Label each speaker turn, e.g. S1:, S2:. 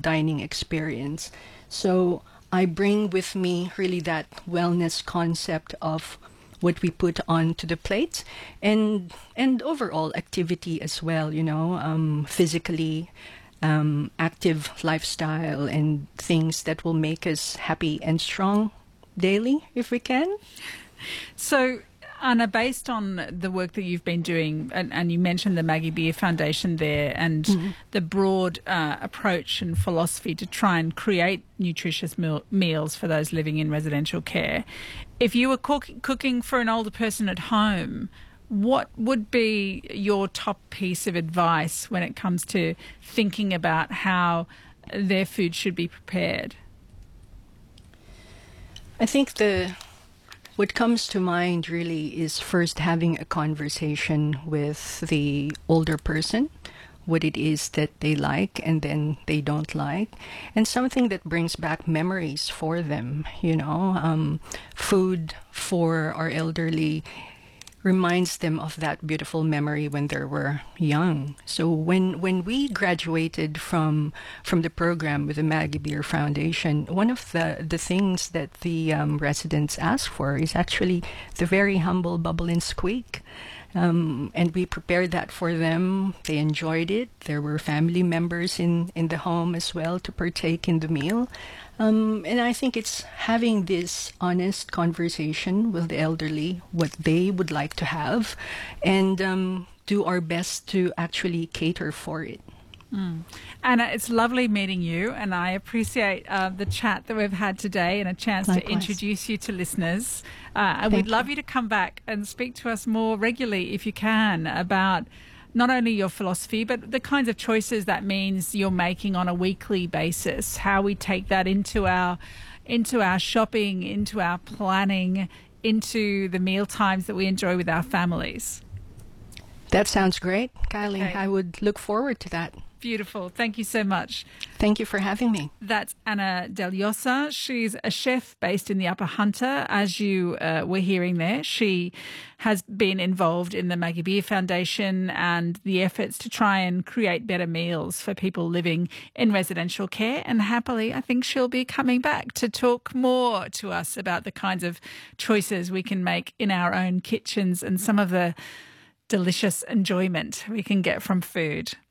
S1: dining experience. So I bring with me really that wellness concept of what we put onto the plate, and overall activity as well, physically active lifestyle and things that will make us happy and strong daily if we can.
S2: So, Anna, based on the work that you've been doing, and you mentioned the Maggie Beer Foundation there, and the broad approach and philosophy to try and create nutritious meals for those living in residential care, if you were cooking for an older person at home, what would be your top piece of advice when it comes to thinking about how their food should be prepared?
S1: I think what comes to mind really is first having a conversation with the older person, what it is that they like and then they don't like, and something that brings back memories for them. Food for our elderly reminds them of that beautiful memory when they were young. So when we graduated from the program with the Maggie Beer Foundation, one of the things that the residents asked for is actually the very humble bubble and squeak. And we prepared that for them. They enjoyed it. There were family members in the home as well to partake in the meal. And I think it's having this honest conversation with the elderly, what they would like to have, and do our best to actually cater for it.
S2: Anna, it's lovely meeting you, and I appreciate the chat that we've had today and a chance
S1: Likewise.
S2: to introduce you to listeners. And we'd love you to come back and speak to us more regularly if you can about not only your philosophy, but the kinds of choices that means you're making on a weekly basis, how we take that into our shopping, into our planning, into the meal times that we enjoy with our families.
S1: That sounds great, Kylie.
S2: Okay.
S1: I would look forward to that.
S2: Beautiful. Thank you so much.
S1: Thank you for having me.
S2: That's Anna Del Llosa. She's a chef based in the Upper Hunter. As you were hearing there, she has been involved in the Maggie Beer Foundation and the efforts to try and create better meals for people living in residential care. And happily, I think she'll be coming back to talk more to us about the kinds of choices we can make in our own kitchens and some of the delicious enjoyment we can get from food.